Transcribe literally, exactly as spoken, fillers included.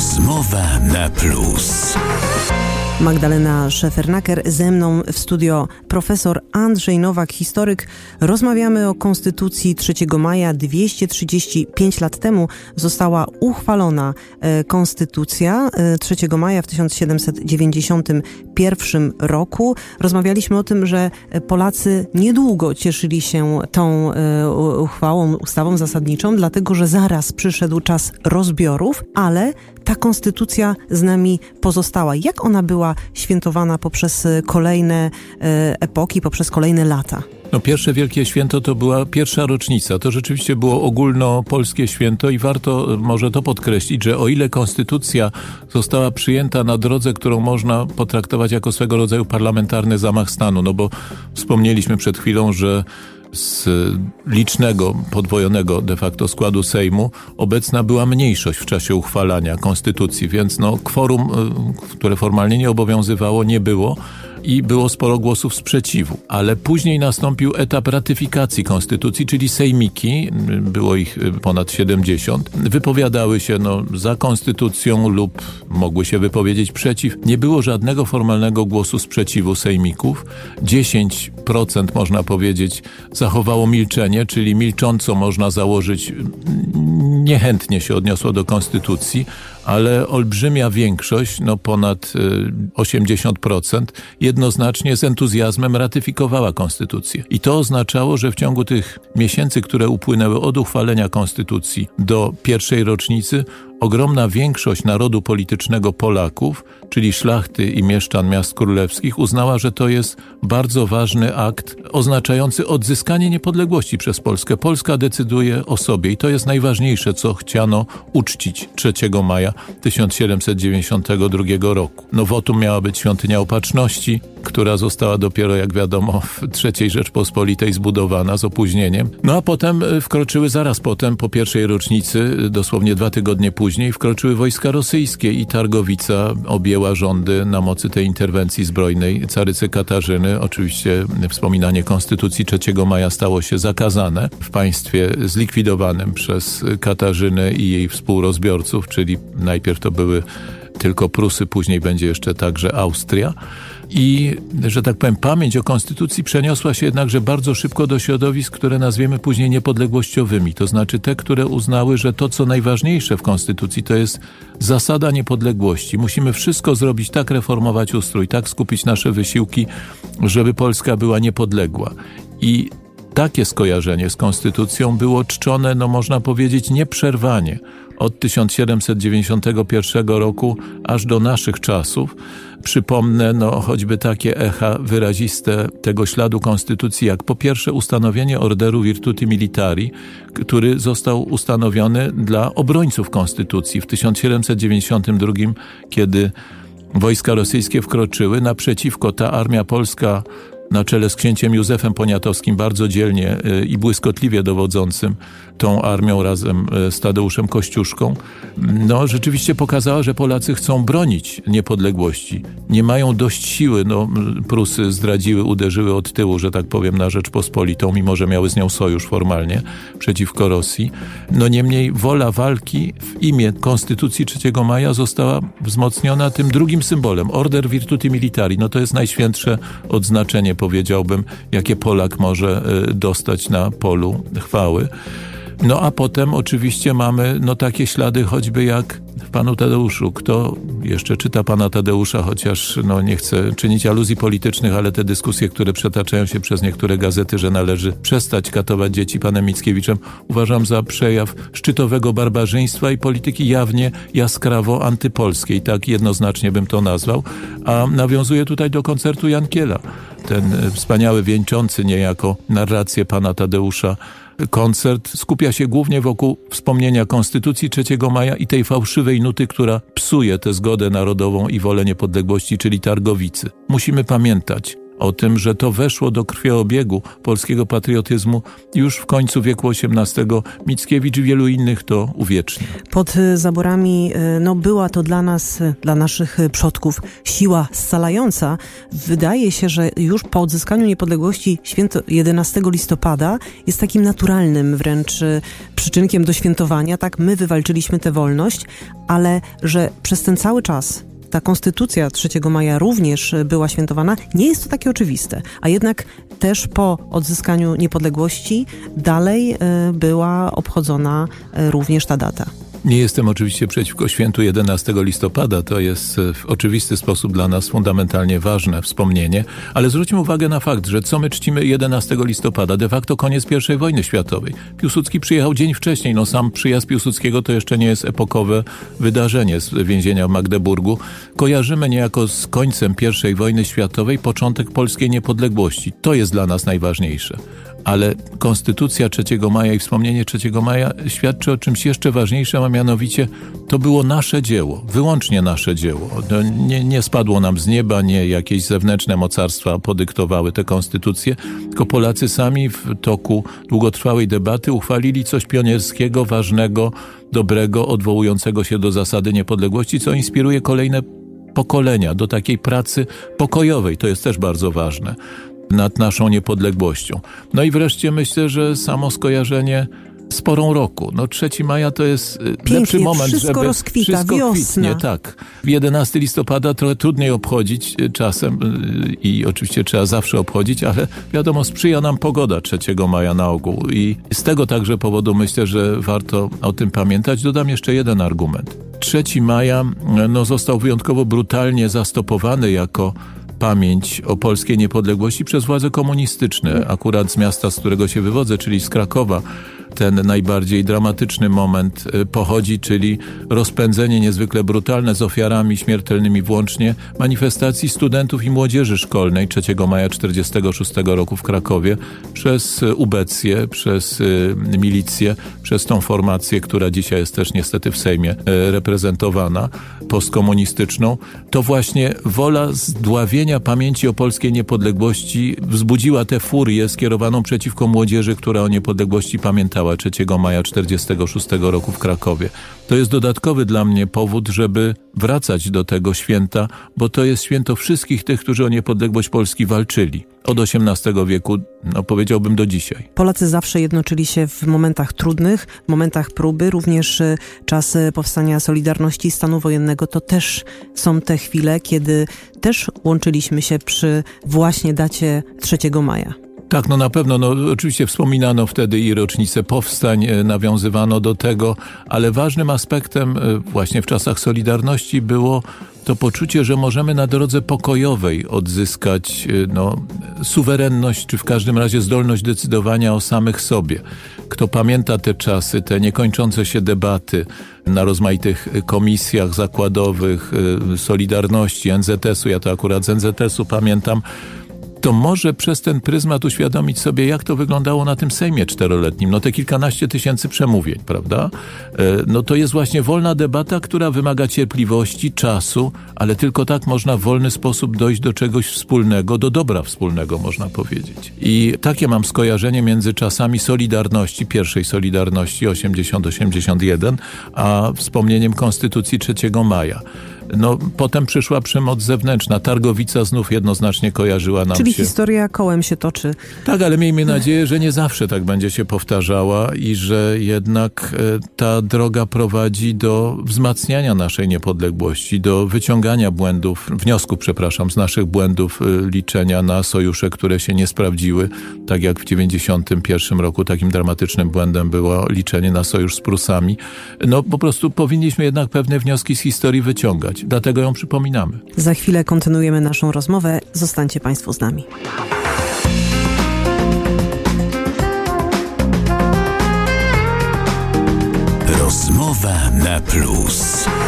Rozmowa na plus. Magdalena Szefernaker, ze mną w studio profesor Andrzej Nowak, historyk. Rozmawiamy o Konstytucji trzeciego maja. dwieście trzydzieści pięć lat temu została uchwalona Konstytucja trzeciego maja w tysiąc siedemset dziewięćdziesiątym pierwszym roku. Rozmawialiśmy o tym, że Polacy niedługo cieszyli się tą uchwałą, ustawą zasadniczą, dlatego że zaraz przyszedł czas rozbiorów, ale ta konstytucja z nami pozostała. Jak ona była świętowana poprzez kolejne e, epoki, poprzez kolejne lata? No, pierwsze wielkie święto to była pierwsza rocznica. To rzeczywiście było ogólnopolskie święto i warto może to podkreślić, że o ile konstytucja została przyjęta na drodze, którą można potraktować jako swego rodzaju parlamentarny zamach stanu, no bo wspomnieliśmy przed chwilą, że z licznego, podwojonego de facto składu Sejmu obecna była mniejszość w czasie uchwalania konstytucji, więc no kworum, które formalnie nie obowiązywało, nie było i było sporo głosów sprzeciwu. Ale później nastąpił etap ratyfikacji konstytucji, czyli sejmiki, było ich ponad siedemdziesiąt, wypowiadały się no, za konstytucją lub mogły się wypowiedzieć przeciw. Nie było żadnego formalnego głosu sprzeciwu sejmików. dziesięć procent można powiedzieć zachowało milczenie, czyli milcząco można założyć, niechętnie się odniosło do konstytucji, ale olbrzymia większość, no ponad osiemdziesiąt procent, jednoznacznie z entuzjazmem ratyfikowała konstytucję. I to oznaczało, że w ciągu tych miesięcy, które upłynęły od uchwalenia konstytucji do pierwszej rocznicy, ogromna większość narodu politycznego Polaków, czyli szlachty i mieszczan miast królewskich, uznała, że to jest bardzo ważny akt oznaczający odzyskanie niepodległości przez Polskę. Polska decyduje o sobie i to jest najważniejsze, co chciano uczcić trzeciego maja tysiąc siedemset dziewięćdziesiątego drugiego roku. No wotum miała być świątynia Opatrzności, która została dopiero, jak wiadomo, w trzeciej Rzeczpospolitej zbudowana z opóźnieniem. No a potem wkroczyły, zaraz potem, po pierwszej rocznicy, dosłownie dwa tygodnie później, wkroczyły wojska rosyjskie i Targowica objęła rządy na mocy tej interwencji zbrojnej carycy Katarzyny. Oczywiście wspominanie Konstytucji trzeciego maja stało się zakazane w państwie zlikwidowanym przez Katarzynę i jej współrozbiorców, czyli najpierw to były tylko Prusy, później będzie jeszcze także Austria. I, że tak powiem, pamięć o konstytucji przeniosła się jednakże bardzo szybko do środowisk, które nazwiemy później niepodległościowymi. To znaczy te, które uznały, że to, co najważniejsze w konstytucji, to jest zasada niepodległości. Musimy wszystko zrobić, tak reformować ustrój, tak skupić nasze wysiłki, żeby Polska była niepodległa. I takie skojarzenie z konstytucją było czczone, no można powiedzieć, nieprzerwanie od tysiąc siedemset dziewięćdziesiątego pierwszego roku aż do naszych czasów. Przypomnę no choćby takie echa wyraziste tego śladu konstytucji, jak po pierwsze ustanowienie Orderu Virtuti Militari, który został ustanowiony dla obrońców konstytucji w tysiąc siedemset dziewięćdziesiątym drugim, kiedy wojska rosyjskie wkroczyły. Naprzeciwko ta armia polska na czele z księciem Józefem Poniatowskim, bardzo dzielnie i błyskotliwie dowodzącym tą armią razem z Tadeuszem Kościuszką, no rzeczywiście pokazała, że Polacy chcą bronić niepodległości. Nie mają dość siły, no Prusy zdradziły, uderzyły od tyłu, że tak powiem, na Rzeczpospolitą, mimo że miały z nią sojusz formalnie przeciwko Rosji. No niemniej wola walki w imię Konstytucji trzeciego maja została wzmocniona tym drugim symbolem, Order Virtuti Militari. No to jest najświętsze odznaczenie, powiedziałbym, jakie Polak może dostać na polu chwały. No a potem oczywiście mamy no takie ślady choćby jak w panu Tadeuszu. Kto jeszcze czyta pana Tadeusza, chociaż no nie chcę czynić aluzji politycznych, ale te dyskusje, które przetaczają się przez niektóre gazety, że należy przestać katować dzieci panem Mickiewiczem, uważam za przejaw szczytowego barbarzyństwa i polityki jawnie jaskrawo antypolskiej. Tak jednoznacznie bym to nazwał. A nawiązuję tutaj do koncertu Jankiela. Ten wspaniały, wieńczący niejako narrację pana Tadeusza koncert skupia się głównie wokół wspomnienia Konstytucji trzeciego maja i tej fałszywej nuty, która psuje tę zgodę narodową i wolę niepodległości, czyli Targowicy. Musimy pamiętać, o tym, że to weszło do krwiobiegu polskiego patriotyzmu już w końcu wieku osiemnastego. Mickiewicz i wielu innych to uwiecznia. Pod zaborami no, była to dla nas, dla naszych przodków siła scalająca. Wydaje się, że już po odzyskaniu niepodległości święto jedenastego listopada jest takim naturalnym wręcz przyczynkiem do świętowania. Tak, my wywalczyliśmy tę wolność, ale że przez ten cały czas ta konstytucja trzeciego maja również była świętowana, nie jest to takie oczywiste. A jednak też po odzyskaniu niepodległości dalej była obchodzona również ta data. Nie jestem oczywiście przeciwko świętu jedenastego listopada, to jest w oczywisty sposób dla nas fundamentalnie ważne wspomnienie, ale zwróćmy uwagę na fakt, że co my czcimy jedenastego listopada, de facto koniec pierwszej wojny światowej. Piłsudski przyjechał dzień wcześniej, no sam przyjazd Piłsudskiego to jeszcze nie jest epokowe wydarzenie z więzienia w Magdeburgu. Kojarzymy niejako z końcem pierwszej wojny światowej początek polskiej niepodległości. To jest dla nas najważniejsze. Ale konstytucja trzeciego maja i wspomnienie trzeciego maja świadczy o czymś jeszcze ważniejszym, a mianowicie to było nasze dzieło, wyłącznie nasze dzieło. To nie, nie spadło nam z nieba, nie jakieś zewnętrzne mocarstwa podyktowały tę konstytucję, tylko Polacy sami w toku długotrwałej debaty uchwalili coś pionierskiego, ważnego, dobrego, odwołującego się do zasady niepodległości, co inspiruje kolejne pokolenia do takiej pracy pokojowej. To jest też bardzo ważne. Nad naszą niepodległością. No i wreszcie myślę, że samo skojarzenie z porą roku. No trzeciego maja to jest pięknie, lepszy moment, wszystko żeby rozkwita, wszystko wiosna. kwitnie, tak. jedenastego listopada trochę trudniej obchodzić czasem i oczywiście trzeba zawsze obchodzić, ale wiadomo, sprzyja nam pogoda trzeciego maja na ogół i z tego także powodu myślę, że warto o tym pamiętać. Dodam jeszcze jeden argument. trzeciego maja no, został wyjątkowo brutalnie zastopowany jako pamięć o polskiej niepodległości przez władze komunistyczne. Akurat z miasta, z którego się wywodzę, czyli z Krakowa, ten najbardziej dramatyczny moment pochodzi, czyli rozpędzenie niezwykle brutalne z ofiarami śmiertelnymi włącznie manifestacji studentów i młodzieży szkolnej trzeciego maja czterdziestego szóstego roku w Krakowie przez ubecję, przez milicję, przez tą formację, która dzisiaj jest też niestety w Sejmie reprezentowana, postkomunistyczną. To właśnie wola zdławienia pamięci o polskiej niepodległości wzbudziła tę furię skierowaną przeciwko młodzieży, która o niepodległości pamiętała trzeciego maja czterdziestego szóstego roku w Krakowie. To jest dodatkowy dla mnie powód, żeby wracać do tego święta, bo to jest święto wszystkich tych, którzy o niepodległość Polski walczyli. Od osiemnastego wieku, no powiedziałbym do dzisiaj. Polacy zawsze jednoczyli się w momentach trudnych, w momentach próby, również czas powstania Solidarności, stanu wojennego, to też są te chwile, kiedy też łączyliśmy się przy właśnie dacie trzeciego maja. Tak, no na pewno, no oczywiście wspominano wtedy i rocznicę powstań, nawiązywano do tego, ale ważnym aspektem właśnie w czasach Solidarności było to poczucie, że możemy na drodze pokojowej odzyskać no, suwerenność, czy w każdym razie zdolność decydowania o samych sobie. Kto pamięta te czasy, te niekończące się debaty na rozmaitych komisjach zakładowych, Solidarności, en zet esu, ja to akurat z en zet esu pamiętam, to może przez ten pryzmat uświadomić sobie, jak to wyglądało na tym Sejmie czteroletnim. No te kilkanaście tysięcy przemówień, prawda? No to jest właśnie wolna debata, która wymaga cierpliwości, czasu, ale tylko tak można w wolny sposób dojść do czegoś wspólnego, do dobra wspólnego, można powiedzieć. I takie mam skojarzenie między czasami Solidarności, pierwszej Solidarności osiemdziesiąt osiemdziesiąt jeden, a wspomnieniem Konstytucji trzeciego maja. No, potem przyszła przemoc zewnętrzna. Targowica znów jednoznacznie kojarzyła nam Czyli się... historia kołem się toczy. Tak, ale miejmy nadzieję, że nie zawsze tak będzie się powtarzała i że jednak ta droga prowadzi do wzmacniania naszej niepodległości, do wyciągania błędów, wniosków, przepraszam, z naszych błędów, liczenia na sojusze, które się nie sprawdziły. Tak jak w dziewięćdziesiątym pierwszym roku takim dramatycznym błędem było liczenie na sojusz z Prusami. No po prostu powinniśmy jednak pewne wnioski z historii wyciągać. Dlatego ją przypominamy. Za chwilę kontynuujemy naszą rozmowę. Zostańcie Państwo z nami. Rozmowa na plus.